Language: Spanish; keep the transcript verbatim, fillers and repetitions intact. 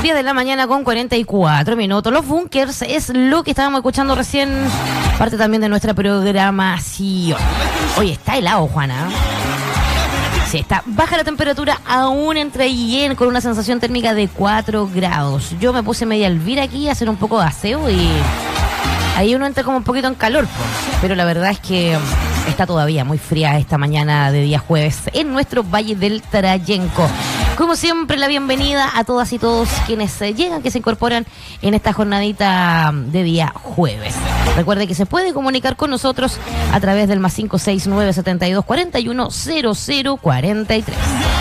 diez de la mañana con cuarenta y cuatro minutos. Los Bunkers es lo que estábamos escuchando recién. Parte también de nuestra programación. Oye, está helado, Juana. Sí, está baja la temperatura aún entre Guillén con una sensación térmica de cuatro grados. Yo me puse media Elvira aquí a hacer un poco de aseo y ahí uno entra como un poquito en calor, pues. Pero la verdad es que está todavía muy fría esta mañana de día jueves en nuestro Valle del Trayenco. Como siempre, la bienvenida a todas y todos quienes llegan, que se incorporan en esta jornadita de día jueves. Recuerde que se puede comunicar con nosotros a través del más cinco seis nueve siete dos, cuatro uno cero cero cuatro tres.